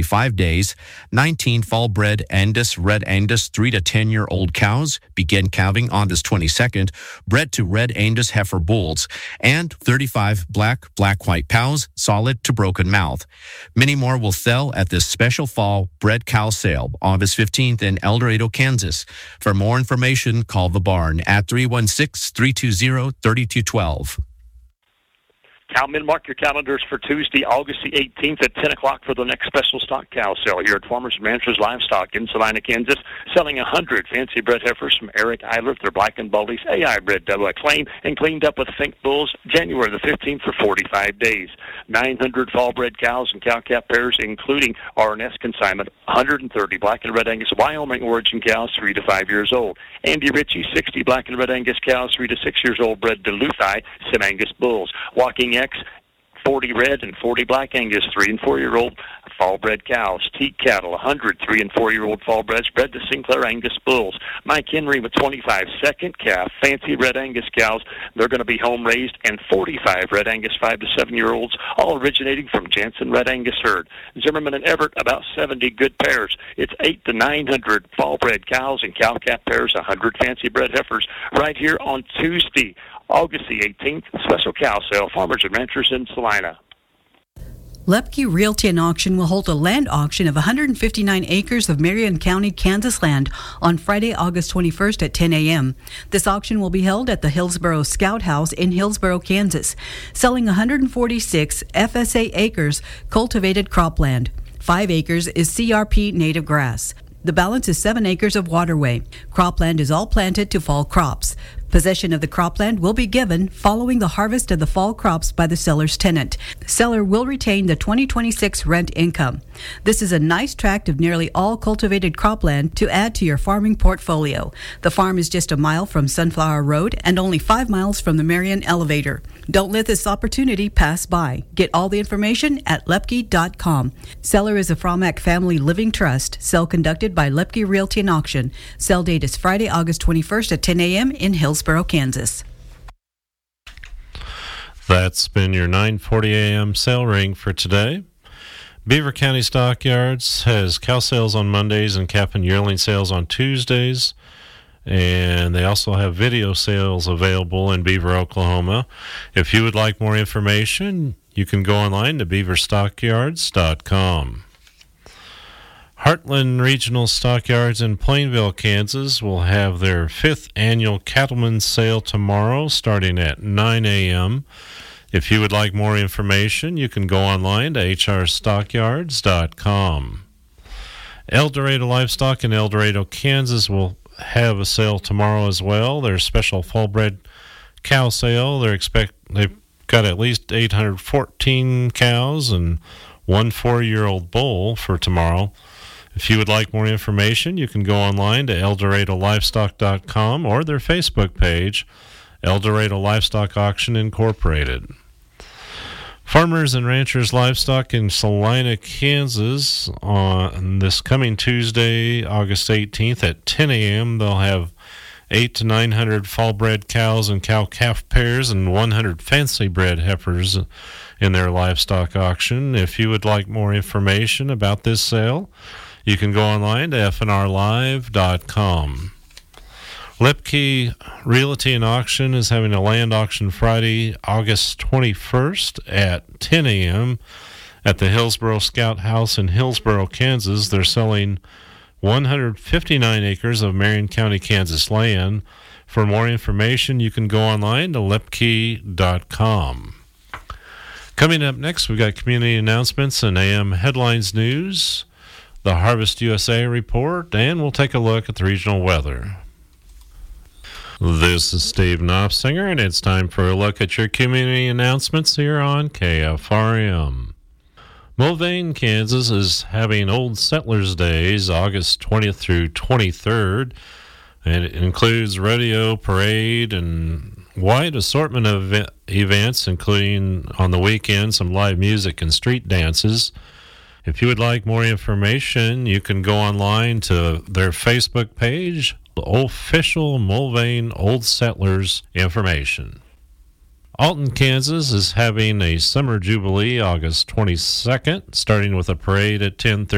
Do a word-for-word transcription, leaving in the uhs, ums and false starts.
forty-five days. nineteen fall-bred Angus, Red Angus three to ten-year-old cows begin calving August twenty-second, bred to Red Angus heifer bulls, and thirty-five black, black-white cows, solid to broken mouth. Many more will sell at this special fall bred cow sale, August fifteenth in El Dorado, Kansas. For more information, call the barn at three one six, three two zero, three two one two. Cowmen, mark your calendars for Tuesday, August the eighteenth at ten o'clock for the next special stock cow sale here at Farmers and Ranchers Livestock in Salina, Kansas, selling one hundred fancy bred heifers from Eric Eilert, their black and baldies, A I bred double acclaim, and cleaned up with Fink bulls January the fifteenth for forty-five days. nine hundred fall-bred cows and cow-calf pairs, including R and S consignment, one hundred thirty black and red Angus Wyoming origin cows, three to five years old. Andy Ritchie, sixty black and red Angus cows, three to six years old, bred Duluthi, Sim-Angus bulls. Walking X, forty red and forty black Angus, three and four-year-old fall-bred cows. Teat cattle, one hundred three and four-year-old fall-breds, bred to Sinclair Angus bulls. Mike Henry with twenty-five second calf, fancy red Angus cows. They're going to be home-raised, and forty-five red Angus five to seven-year-olds, all originating from Jansen Red Angus herd. Zimmerman and Everett, about seventy good pairs. It's eight to nine hundred fall-bred cows and cow-calf pairs, one hundred fancy-bred heifers, right here on Tuesday, August the eighteenth, special cow sale, Farmers and Ranchers in Salina. Lepke Realty and Auction will hold a land auction of one hundred fifty-nine acres of Marion County, Kansas land on Friday, August twenty-first at ten a.m. This auction will be held at the Hillsboro Scout House in Hillsboro, Kansas, selling one hundred forty-six F S A acres cultivated cropland. Five acres is C R P native grass. The balance is seven acres of waterway. Cropland is all planted to fall crops. Possession of the cropland will be given following the harvest of the fall crops by the seller's tenant. The seller will retain the twenty twenty-six rent income. This is a nice tract of nearly all cultivated cropland to add to your farming portfolio. The farm is just a mile from Sunflower Road and only five miles from the Marion Elevator. Don't let this opportunity pass by. Get all the information at lepke dot com. Seller is a Fromack Family Living Trust. Sale conducted by Lepke Realty and Auction. Sale date is Friday, August twenty-first at ten a.m. in Hillsboro, Kansas. That's been your nine forty a.m. sale ring for today. Beaver County Stockyards has cow sales on Mondays and calf and yearling sales on Tuesdays. And they also have video sales available in Beaver, Oklahoma. If you would like more information, you can go online to beaver stockyards dot com. Heartland Regional Stockyards in Plainville, Kansas will have their fifth annual Cattlemen's Sale tomorrow starting at nine a.m. If you would like more information, you can go online to h r stockyards dot com. El Dorado Livestock in El Dorado, Kansas will have a sale tomorrow as well. Their special fall-bred cow sale. They're expect they've got at least eight hundred fourteen cows and one four-year-old bull for tomorrow. If you would like more information, you can go online to el dorado livestock dot com or their Facebook page, El Dorado Livestock Auction Incorporated. Farmers and Ranchers Livestock in Salina, Kansas, on this coming Tuesday, August eighteenth at ten a.m. They'll have eight to nine hundred fall-bred cows and cow-calf pairs and one hundred fancy-bred heifers in their livestock auction. If you would like more information about this sale, you can go online to f n r live dot com. Lepke Realty and Auction is having a land auction Friday, August twenty-first at ten a.m. at the Hillsboro Scout House in Hillsboro, Kansas. They're selling one hundred fifty-nine acres of Marion County, Kansas land. For more information, you can go online to lepke dot com. Coming up next, we've got community announcements and A M Headlines News, the Harvest U S A report, and we'll take a look at the regional weather. This is Steve Knopfsinger, and it's time for a look at your community announcements here on K F R M. Mulvane, Kansas is having Old Settlers Days, August twentieth through twenty-third, and it includes rodeo, parade, and wide assortment of event- events, including on the weekend some live music and street dances. If you would like more information, you can go online to their Facebook page, Official Mulvane Old Settlers Information. Alton, Kansas is having a Summer Jubilee August twenty-second, starting with a parade at ten thirty.